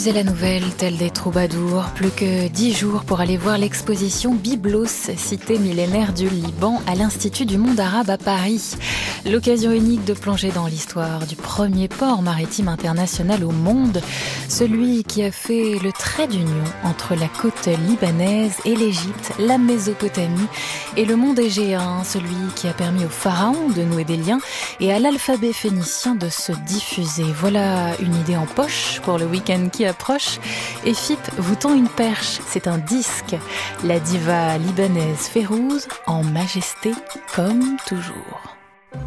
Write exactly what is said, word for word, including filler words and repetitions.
disait la nouvelle, telle des troubadours, plus que dix jours pour aller voir l'exposition Byblos, cité millénaire du Liban, à l'Institut du monde arabe à Paris. L'occasion unique de plonger dans l'histoire du premier port maritime international au monde, celui qui a fait le trait d'union entre la côte libanaise et l'Égypte, la Mésopotamie et le monde égéen, celui qui a permis aux pharaons de nouer des liens et à l'alphabet phénicien de se diffuser. Voilà une idée en poche pour le week-end qui approche. Et F I P vous tend une perche, c'est un disque. La diva libanaise Férouz en majesté comme toujours.